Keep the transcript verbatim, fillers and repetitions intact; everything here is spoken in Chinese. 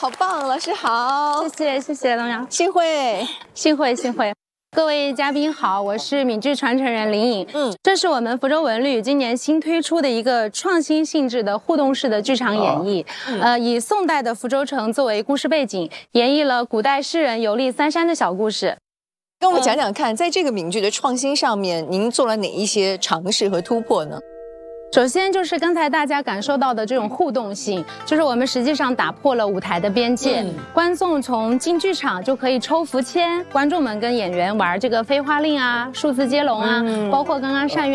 好棒，老师好， 谢谢谢谢龙阳， 幸会幸会幸会。各位嘉宾好，我是闽剧传承人林颖。嗯，这是我们福州文旅今年新推出的一个创新性质的互动式的剧场演绎。哦嗯、呃，以宋代的福州城作为故事背景，演绎了古代诗人游历三山的小故事。 跟我们讲讲看，在这个闽剧的创新上面，您做了哪一些尝试和突破呢？ 首先就是刚才大家感受到的这种互动性，就是我们实际上打破了舞台的边界，嗯、观众从进剧场就可以抽福签，观众们跟演员玩这个飞花令啊、数字接龙啊，嗯、包括刚刚单元。